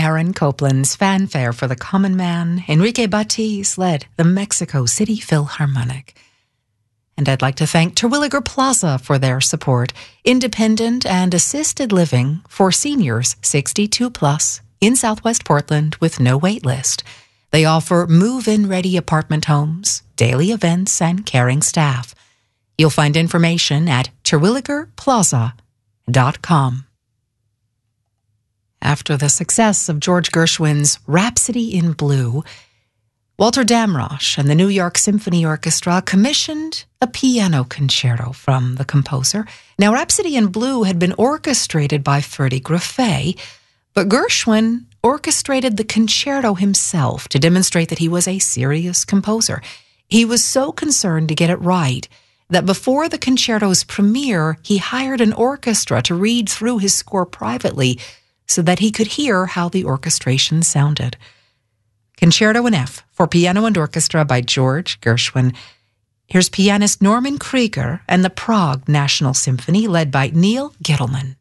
Aaron Copland's Fanfare for the Common Man, Enrique Batiz led the Mexico City Philharmonic. And I'd like to thank Terwilliger Plaza for their support, independent and assisted living for seniors 62 plus in Southwest Portland with no wait list. They offer move-in ready apartment homes, daily events, and caring staff. You'll find information at terwilligerplaza.com. After the success of George Gershwin's Rhapsody in Blue, Walter Damrosch and the New York Symphony Orchestra commissioned a piano concerto from the composer. Now, Rhapsody in Blue had been orchestrated by Ferdy Greffé, but Gershwin orchestrated the concerto himself to demonstrate that he was a serious composer. He was so concerned to get it right that before the concerto's premiere, he hired an orchestra to read through his score privately so that he could hear how the orchestration sounded. Concerto in F for piano and orchestra by George Gershwin. Here's pianist Norman Krieger and the Prague National Symphony led by Neil Gittelman.